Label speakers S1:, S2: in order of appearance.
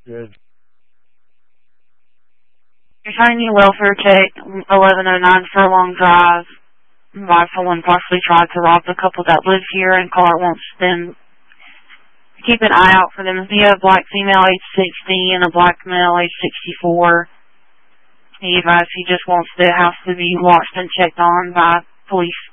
S1: Good.
S2: You're finding welfare check 1109 Furlong Drive. Why someone possibly tried to rob the couple that lives here, and caller wants them to keep an eye out for them. If you have a black female age 60 and a black male age 64, he advised he just wants the house to be watched and checked on by police